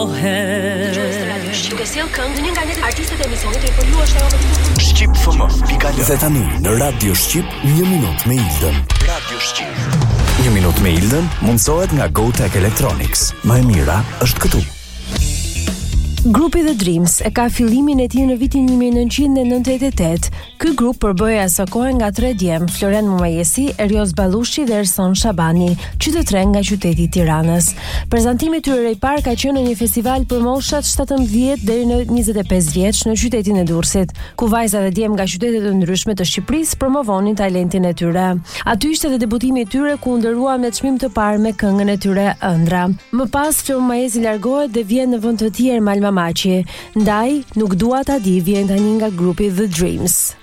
Shqip sjell këngë nga një artistët e emisionit për ju është ajo më e bukur. Shqip FM. Dhe tani në Radio Shqip 1 minutë me Ildën. Radio Shqip. 1 minutë me Ildën mundsohet nga GoTech Electronics. Më e mira është këtu. Grupi The Dreams e ka fillimin e tij në vitin 1998. Ky grup përbëhej asaj kohe nga 3 djem, Floren Mumajesi, Erios Ballushi dhe Erson Shabani, që të tre nga qyteti i Tiranës. Prezantimi i tyre i parë ka qenë në një festival për moshat 17 deri në 25 vjeç në qytetin e Durrësit, ku vajza dhe djem nga qytete të ndryshme të Shqipërisë promovonin talentin e tyre. Aty ishte edhe debutimi i tyre ku u ndëruan me çmim të parë me këngën e tyre Ëndra. Më pas Flor Mumajesi largohet dhe vjen në vend të tjerë Malma Maçi. Ndaj, nuk dua ta di, vjen tani nga grupi The Dreams.